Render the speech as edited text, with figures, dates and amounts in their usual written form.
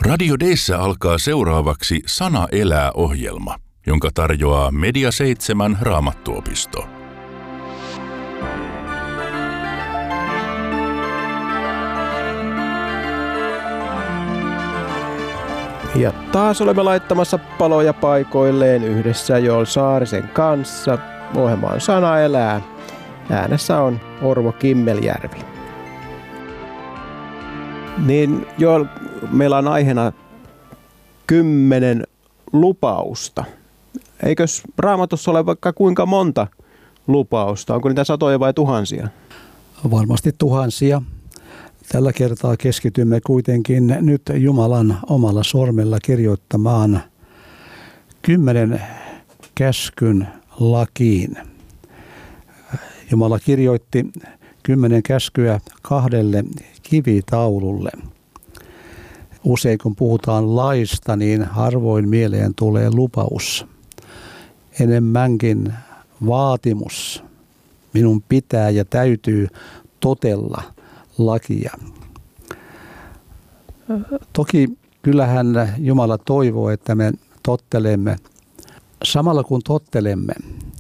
Radio D:ssä alkaa seuraavaksi Sana elää -ohjelma, jonka tarjoaa Media 7 Raamattuopisto. Ja taas olemme laittamassa paloja paikoilleen yhdessä Joel Saarisen kanssa. Ohjelma on Sana elää. Äänessä on Orvo Kimmeljärvi. Niin Joel, meillä on aiheena 10 lupausta. Eikös Raamatussa ole vaikka kuinka monta lupausta? Onko niitä satoja vai tuhansia? Varmasti tuhansia. Tällä kertaa keskitymme kuitenkin nyt Jumalan omalla sormella kirjoittamaan 10 käskyn lakiin. Jumala kirjoitti 10 käskyä 2 kivitaululle. Usein kun puhutaan laista, niin harvoin mieleen tulee lupaus. Enemmänkin vaatimus. Minun pitää ja täytyy totella lakia. Toki kyllähän Jumala toivoo, että me tottelemme. Samalla kun tottelemme,